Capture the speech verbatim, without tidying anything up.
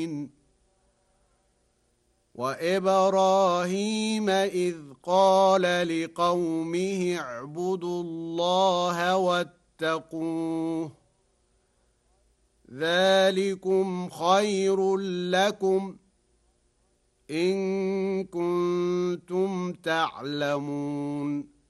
وإبراهيم إذ قال لقومه اعبدوا الله واتقوه ذلكم خير لكم إن كنتم تعلمون